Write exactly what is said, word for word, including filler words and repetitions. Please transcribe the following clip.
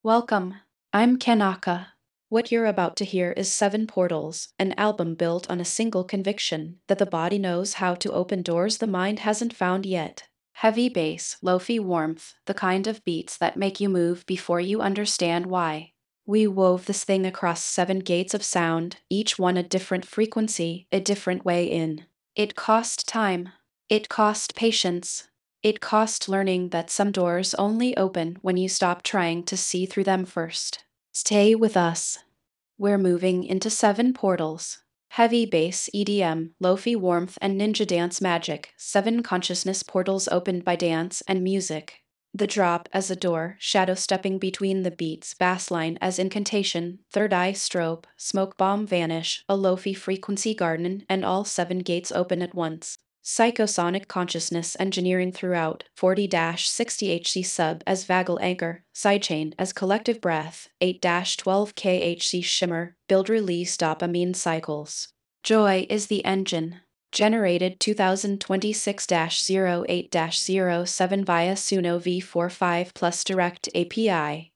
Welcome. I'm Kanaka. What you're about to hear is Seven Portals, an album built on a single conviction that the body knows how to open doors the mind hasn't found yet. Heavy bass, lo-fi warmth, the kind of beats that make you move before you understand why. We wove this thing across seven gates of sound, each one a different frequency, a different way in. It cost time. It cost patience. It cost learning that some doors only open when you stop trying to see through them first. Stay with us. We're moving into seven portals. Heavy bass, E D M, lo-fi warmth, and ninja dance magic. Seven consciousness portals opened by dance and music. The drop as a door, shadow stepping between the beats, bassline as incantation, third eye strobe, smoke bomb vanish, a lo-fi frequency garden, and all seven gates open at once. Psychosonic consciousness engineering throughout, forty to sixty H C sub as vagal anchor, sidechain as collective breath, eight to twelve K H C shimmer, build release dopamine cycles. Joy is the engine. Generated twenty twenty-six dash oh eight dash oh seven via Suno v forty-five plus Direct A P I.